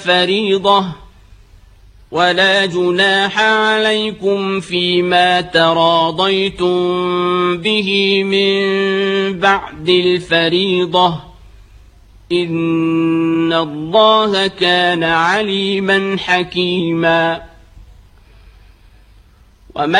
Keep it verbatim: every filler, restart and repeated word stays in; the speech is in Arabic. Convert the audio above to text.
فريضة ولا جناح عليكم فيما تراضيتم به من بعد الفريضة إن الله كان عليما حكيما. ومن